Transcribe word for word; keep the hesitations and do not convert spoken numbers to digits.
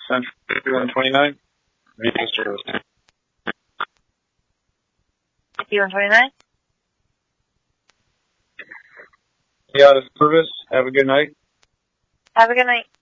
Central fifty-one twenty-nine. Vehicle service. fifty-one twenty-nine? Yeah, out of service. Have a good night. Have a good night.